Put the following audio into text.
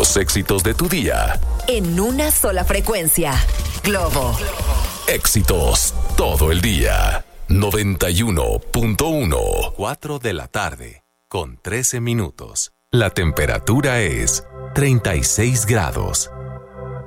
Los éxitos de tu día. En una sola frecuencia. Globo. Éxitos todo el día. 91.1. 4 de la tarde, con 13 minutos. La temperatura es 36 grados.